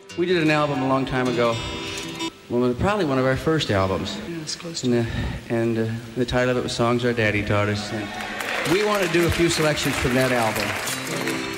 We did an album a long time ago. Well, probably one of our first albums. Yeah, it's close to and the title of it was Songs Our Daddy Taught Us. And we want to do a few selections from that album.